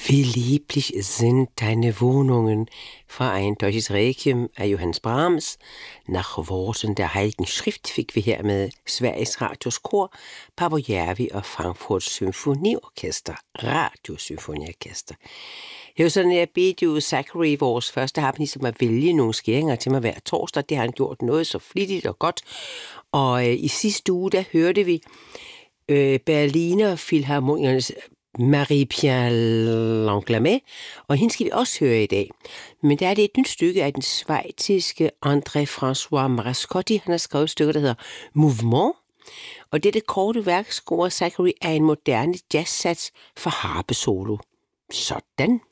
Wie lieblich sind deine Wohnungen, fra ein deutsches Requiem af Johannes Brahms. Nach Worten der Heiligen Schrift fik vi her med Sveriges Radios Kor, Paavo Järvi og Frankfurts Symfoniorkester, Radiosymfoniorkester. Det er jo sådan, at jeg bedte jo Zachary, vores første harpenist, om at vælge nogle skæringer til mig hver torsdag. Det har han gjort noget så flittigt og godt. Og i sidste uge, der hørte vi Berliner Philharmonikernes Marie-Pierre Langlamet, og hende skal vi også høre i dag. Men der er det et nyt stykke af den schweiziske André-François Marascotti. Han har skrevet et stykke, der hedder Mouvement, og dette korte værk, scorer Zachary, er en moderne jazzsats for harpesolo. Sådan.